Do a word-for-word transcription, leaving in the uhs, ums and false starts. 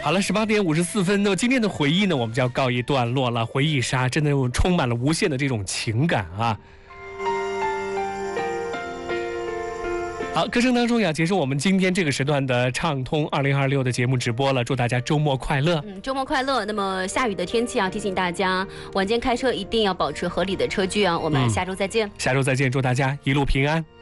好了，十八点五十四分，那么今天的回忆呢，我们就要告一段落了。回忆杀真的充满了无限的这种情感啊。好，歌声当中要结束我们今天这个时段的畅通二零二六的节目直播了，祝大家周末快乐。 嗯，周末快乐。那么下雨的天气啊，提醒大家晚间开车一定要保持合理的车距啊。我们下周再见。 嗯、下周再见，祝大家一路平安。